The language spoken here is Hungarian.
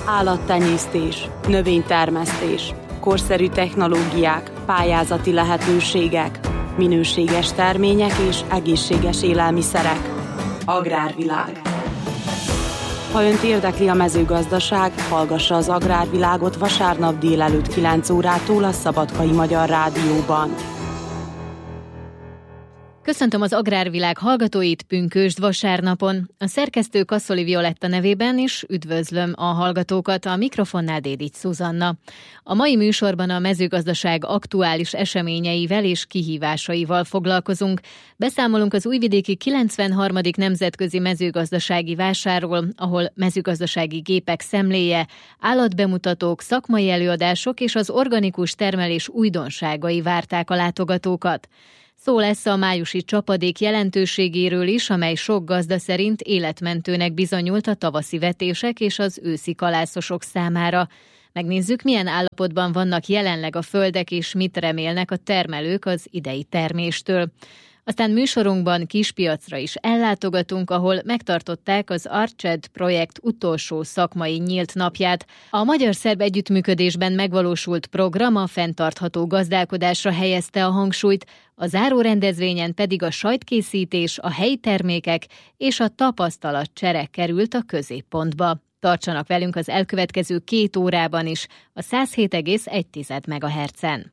Állattenyésztés, növénytermesztés, korszerű technológiák, pályázati lehetőségek, minőséges termények és egészséges élelmiszerek. Agrárvilág. Ha önt érdekli a mezőgazdaság, hallgassa az Agrárvilágot vasárnap délelőtt 9 órától a Szabadkai Magyar Rádióban. Köszöntöm az Agrárvilág hallgatóit pünkösd vasárnapon. A szerkesztő Kasszoli Violetta nevében is üdvözlöm a hallgatókat, a mikrofonnál Dédics Zuzanna. A mai műsorban a mezőgazdaság aktuális eseményeivel és kihívásaival foglalkozunk. Beszámolunk az újvidéki 93. Nemzetközi Mezőgazdasági Vásárról, ahol mezőgazdasági gépek szemléje, állatbemutatók, szakmai előadások és az organikus termelés újdonságai várták a látogatókat. Szó lesz a májusi csapadék jelentőségéről is, amely sok gazda szerint életmentőnek bizonyult a tavaszi vetések és az őszi kalászosok számára. Megnézzük, milyen állapotban vannak jelenleg a földek, és mit remélnek a termelők az idei terméstől. Aztán műsorunkban kispiacra is ellátogatunk, ahol megtartották az ARCHED projekt utolsó szakmai nyílt napját. A magyar-szerb együttműködésben megvalósult program a fenntartható gazdálkodásra helyezte a hangsúlyt, a zárórendezvényen pedig a sajtkészítés, a helyi termékek és a tapasztalatcsere került a középpontba. Tartsanak velünk az elkövetkező 2 órában is, a 107,1 MHz-en.